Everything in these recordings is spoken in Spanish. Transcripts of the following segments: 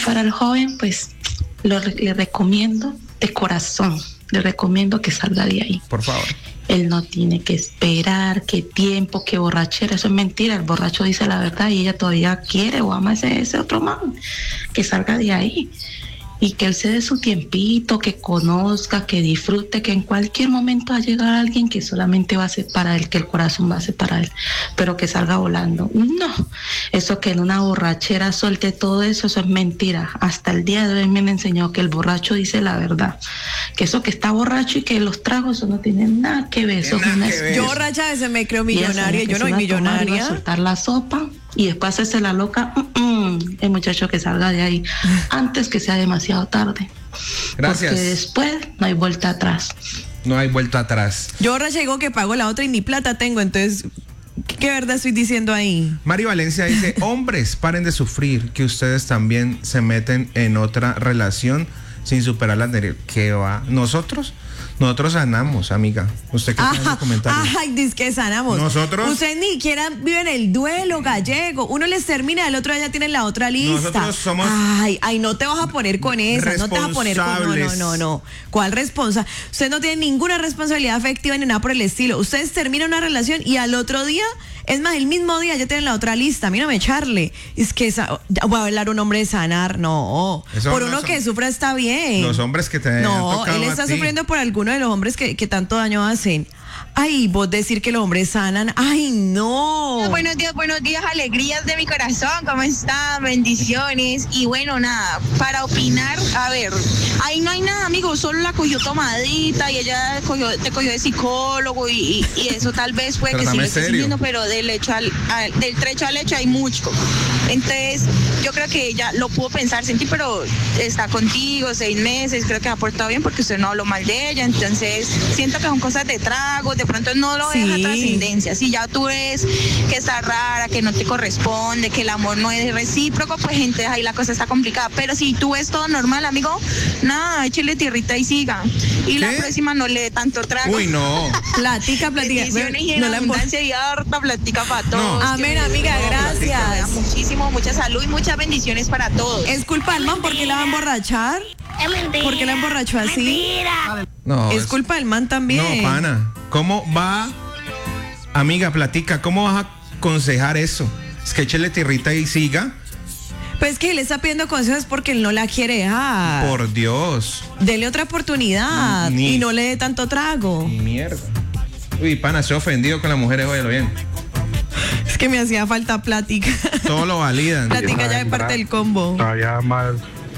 para el joven, pues le recomiendo de corazón, le recomiendo que salga de ahí. Por favor. Él no tiene que esperar, qué tiempo, qué borrachera, eso es mentira. El borracho dice la verdad y ella todavía quiere o ama ese otro man. Que salga de ahí y que él se dé su tiempito, que conozca, que disfrute, que en cualquier momento va a llegar alguien que solamente va a ser para él, que el corazón va a ser para él, pero que salga volando. No, eso que en una borrachera suelte todo eso, eso es mentira. Hasta el día de hoy me han enseñado que el borracho dice la verdad, que eso que está borracho y que los tragos, eso no tiene nada que ver. Eso Yo borracha a veces me creo millonaria, yo no soy millonaria. A soltar la sopa y después hacerse la loca. El muchacho que salga de ahí antes que sea demasiado tarde. Gracias. Porque después no hay vuelta atrás. No hay vuelta atrás. Yo borracha digo que pago la otra y ni plata tengo, entonces, ¿qué verdad estoy diciendo ahí? Mari Valencia dice, hombres, paren de sufrir, que ustedes también se meten en otra relación sin superar la anterior. ¿Qué va? Nosotros sanamos, amiga. ¿Usted qué tiene en comentarios? Ay, dice que sanamos. Nosotros. Usted ni siquiera vive en el duelo, gallego. Uno les termina, el otro ya tiene la otra lista. Nosotros somos. Ay, no te vas a poner con esa. No te vas a poner con. No. ¿Cuál responsabilidad? Usted no tiene ninguna responsabilidad afectiva ni nada por el estilo. Ustedes terminan una relación y al otro día, es más, el mismo día ya tienen la otra lista. A mí no me echarle. Es que voy a hablar un hombre de sanar. No. Eso por uno que sufra está bien. Los hombres que te No, él está sufriendo por alguno de los hombres que tanto daño hacen. Ay, vos decir que los hombres sanan. Ay, no. Buenos días, alegrías de mi corazón. ¿Cómo están? Bendiciones. Y bueno, nada, para opinar, a ver, ahí no hay nada, amigo. Solo la cogió tomadita y ella te cogió de psicólogo y eso tal vez fue que sí lo estés diciendo, pero del trecho al hecho hay mucho. Entonces, yo creo que ella lo pudo pensar, sentir, pero está contigo 6 meses. Creo que ha portado bien porque usted no habló mal de ella. Entonces, siento que son cosas de tragos, de pronto no lo deja trascendencia. Si ya tú ves que está rara, que no te corresponde, que el amor no es recíproco, pues entonces ahí la cosa está complicada. Pero si tú ves todo normal, amigo, nada, échale tierrita y siga. Y la próxima no le dé tanto trago. Uy, no. Platica. Bendiciones y en abundancia y harta platica para todos. No. Amén, amiga, gracias. Mucha salud y muchas bendiciones para todos. ¿Es culpa del man? ¿Por qué la va a emborrachar? ¿Por qué la emborrachó así? No. Es culpa del man también. No, pana. ¿Cómo va? Amiga, platica, ¿cómo vas a aconsejar eso? Es que échele tierrita y siga. Pues que él está pidiendo consejos porque él no la quiere dejar. Por Dios. Dele otra oportunidad y no le dé tanto trago. Mierda. Uy, pana, se ha ofendido con las mujeres, óyelo bien. Es que me hacía falta plática. Todo lo validan. Plática ya de parte del combo. Todavía más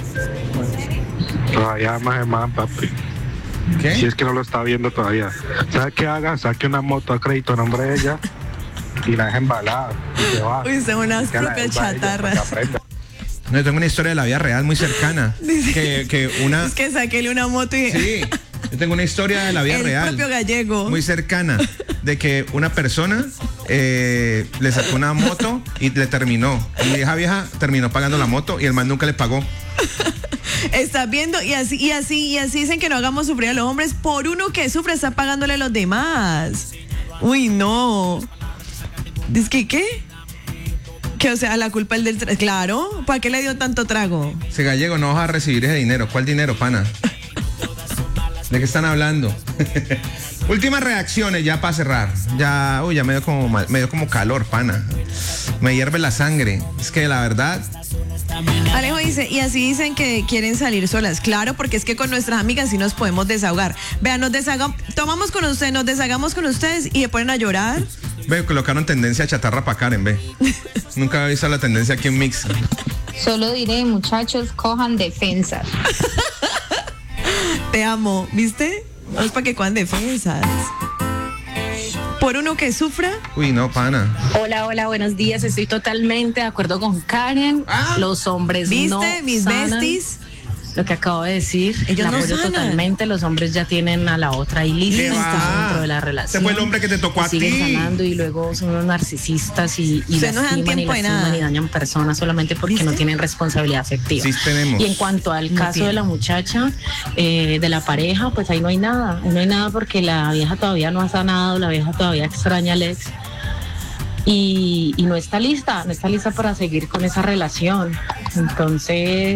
hermano, papi. ¿Qué? Si es que no lo está viendo todavía. ¿Sabe qué haga? Saque una moto a crédito a nombre de ella y la deja embalada. Y se va. Uy, son unas propias chatarras. No, yo tengo una historia de la vida real muy cercana. Es que saquéle una moto y... Sí, yo tengo una historia de la vida real. El propio gallego. Muy cercana. De que una persona le sacó una moto y le terminó. Y la vieja terminó pagando la moto y el man nunca le pagó. Estás viendo, y así dicen que no hagamos sufrir a los hombres. Por uno que sufre, está pagándole a los demás. Uy, no. ¿Es que qué? Que, o sea, la culpa es del... Claro, ¿para qué le dio tanto trago? Si gallego, no vas a recibir ese dinero. ¿Cuál dinero, pana? ¿De qué están hablando? Últimas reacciones ya para cerrar. Ya me dio como calor, pana. Me hierve la sangre. Es que la verdad... Alejo dice, y así dicen que quieren salir solas. Claro, porque es que con nuestras amigas sí nos podemos desahogar. Vean, nos desahogamos con ustedes y se ponen a llorar. Ve, colocaron tendencia chatarra para Karen, ve. Nunca había visto la tendencia aquí en Mix. Solo diré, muchachos, cojan defensas. Te amo, ¿viste? No es para que cojan defensas. Por uno que sufra. Uy, no, pana. Hola, buenos días. Estoy totalmente de acuerdo con Karen. Los hombres ¿viste? No mis sanan. Besties. Lo que acabo de decir, ellos la no apoyo sanan. totalmente. Los hombres ya tienen a la otra ahí lista dentro de la relación. Ese fue el hombre que te tocó a ti. Siguen sanando y luego son unos narcisistas y lastiman y dañan personas solamente porque ¿viste? no tienen responsabilidad afectiva. Sí, tenemos. Y en cuanto al caso de la muchacha, de la pareja, pues ahí no hay nada. Ahí no hay nada porque la vieja todavía no ha sanado, la vieja todavía extraña al ex. Y no está lista para seguir con esa relación. Entonces